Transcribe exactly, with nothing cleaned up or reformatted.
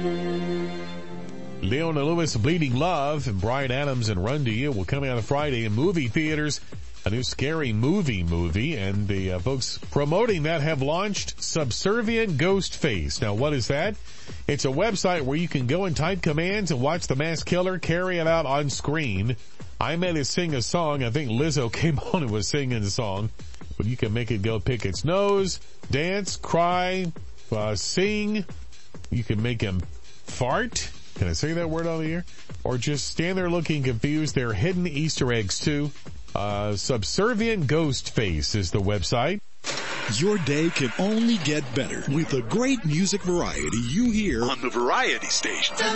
Leona Lewis, Bleeding Love, and Bryan Adams and Run to You will come out on Friday in movie theaters. A new scary movie movie, and the uh, folks promoting that have launched Subservient Ghostface. Now, what is that? It's a website where you can go and type commands and watch the mass killer carry it out on screen. I made it sing a song. I think Lizzo came on and was singing the song. But you can make it go pick its nose, dance, cry, uh, sing. You can make him fart. Can I say that word on the air? Or just stand there looking confused. There are hidden Easter eggs too. Uh, Subservient Ghostface is the website. Your day can only get better with the great music variety you hear on the Variety Station.